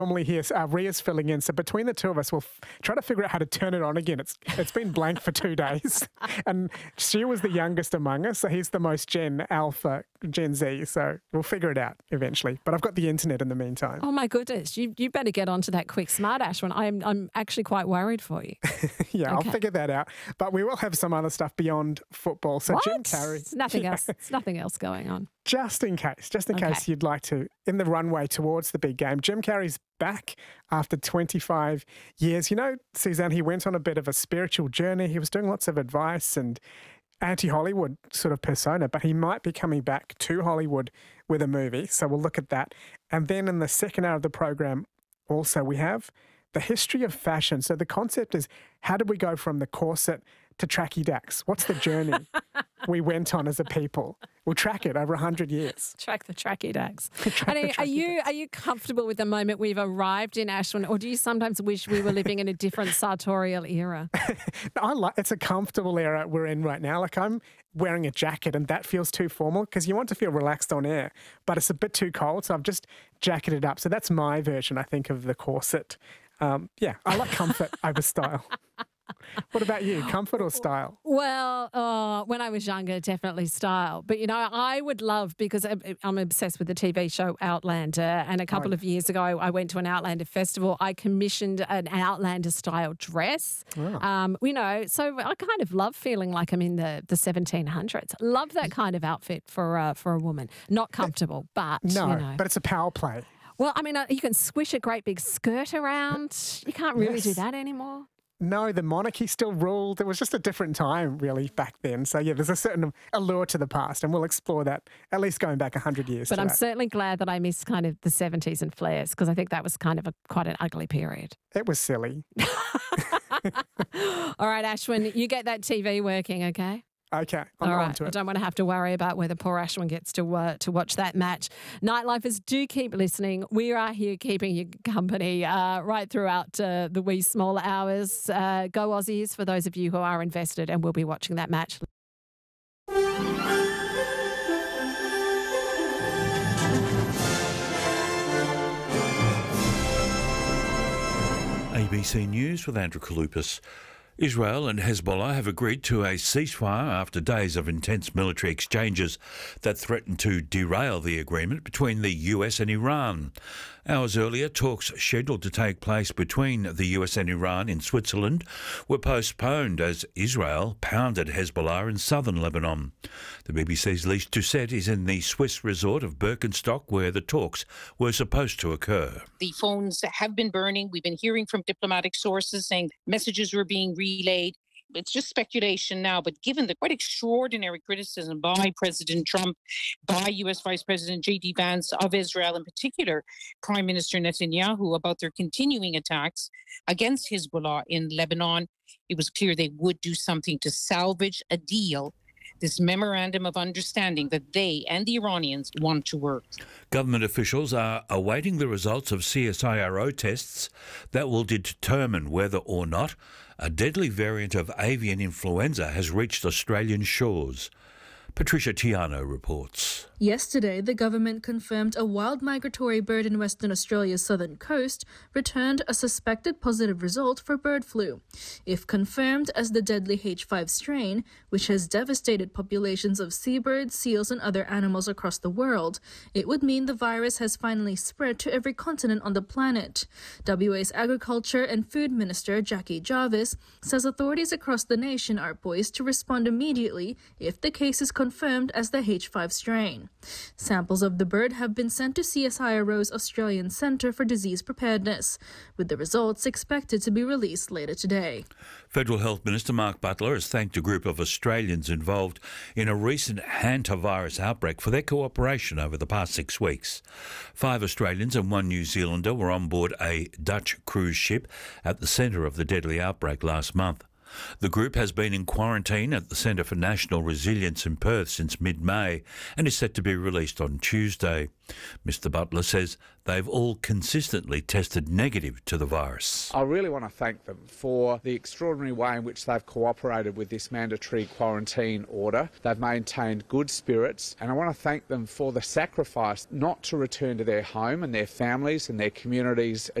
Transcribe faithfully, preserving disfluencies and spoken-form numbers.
Normally here, uh, Ria's filling in. So between the two of us, we'll f- try to figure out how to turn it on again. It's It's been blank for two days. And Stu was the youngest among us, so he's the most Gen Alpha, Gen Z. So we'll figure it out eventually. But I've got the internet in the meantime. Oh, my goodness. You you better get onto that quick, smart, Ashwin. I'm, I'm actually quite worried for you. yeah, Okay. I'll figure that out. But we will have some other stuff beyond football. So What? Jim Carrey. It's nothing else. It's nothing else going on. Just in case, just in Okay. case you'd like to, in the runway towards the big game, Jim Carrey's back after twenty-five years. You know, Suzanne, he went on a bit of a spiritual journey. He was doing lots of advice and anti-Hollywood sort of persona, but he might be coming back to Hollywood with a movie. So we'll look at that. And then in the second hour of the program, also we have the history of fashion. So the concept is, how did we go from the corset to tracky dacks? What's the journey we went on as a people? We'll track it over one hundred years. Track the tracky dags. Track And the are, are tracky you dacks. are you comfortable with the moment we've arrived in Ashwin, or do you sometimes wish we were living in a different sartorial era? I like, it's a comfortable era we're in right now. Like, I'm wearing a jacket and that feels too formal because you want to feel relaxed on air, but it's a bit too cold. So I've just jacketed up. So that's my version, I think, of the corset. Um, yeah, I like comfort over style. What about you? Comfort or style? Well, uh, when I was younger, definitely style. But, you know, I would love, because I'm I'm obsessed with the T V show Outlander, and a couple Oh. of years ago I went to an Outlander festival. I commissioned an Outlander-style dress. Wow. Um, you know, so I kind of love feeling like I'm in the, the seventeen hundreds. Love that kind of outfit for, uh, for a woman. Not comfortable, but, No, you know. but it's a power play. Well, I mean, uh, you can squish a great big skirt around. You can't really do Yes. that anymore. No, the monarchy still ruled. It was just a different time, really, back then. So, yeah, there's a certain allure to the past, and we'll explore that, at least going back one hundred years. But to I'm that. certainly glad that I missed kind of the seventies and flares, because I think that was kind of a quite an ugly period. It was silly. All right, Ashwin, you get that T V working, okay? Okay, I'm All on right. to I it. don't want to have to worry about whether poor Ashwin gets to uh, to watch that match. Nightlifers, do keep listening. We are here keeping you company uh, right throughout uh, the wee small hours. Uh, go Aussies for those of you who are invested, and we'll be watching that match. A B C News with Andrew Kalupas. Israel and Hezbollah have agreed to a ceasefire after days of intense military exchanges that threatened to derail the agreement between the U S and Iran. Hours earlier, talks scheduled to take place between the U S and Iran in Switzerland were postponed as Israel pounded Hezbollah in southern Lebanon. The B B C's Lise Doucette is in the Swiss resort of Birkenstock, where the talks were supposed to occur. The phones have been burning. We've been hearing from diplomatic sources saying messages were being relayed. It's just speculation now, but given the quite extraordinary criticism by President Trump, by U S Vice President J D Vance of Israel, in particular Prime Minister Netanyahu, about their continuing attacks against Hezbollah in Lebanon, it was clear they would do something to salvage a deal, this memorandum of understanding that they and the Iranians want to work. Government officials are awaiting the results of C S I R O tests that will determine whether or not a deadly variant of avian influenza has reached Australian shores. Patricia Tiano reports. Yesterday, the government confirmed a wild migratory bird in Western Australia's southern coast returned a suspected positive result for bird flu. If confirmed as the deadly H five strain, which has devastated populations of seabirds, seals, and other animals across the world, it would mean the virus has finally spread to every continent on the planet. W A's Agriculture and Food Minister Jackie Jarvis says authorities across the nation are poised to respond immediately if the case is confirmed as the H five strain. Samples of the bird have been sent to C S I R O's Australian Centre for Disease Preparedness, with the results expected to be released later today. Federal Health Minister Mark Butler has thanked a group of Australians involved in a recent hantavirus outbreak for their cooperation over the past six weeks. Five Australians and one New Zealander were on board a Dutch cruise ship at the centre of the deadly outbreak last month. The group has been in quarantine at the Centre for National Resilience in Perth since mid-May and is set to be released on Tuesday. Mister Butler says they've all consistently tested negative to the virus. I really want to thank them for the extraordinary way in which they've cooperated with this mandatory quarantine order. They've maintained good spirits, and I want to thank them for the sacrifice not to return to their home and their families and their communities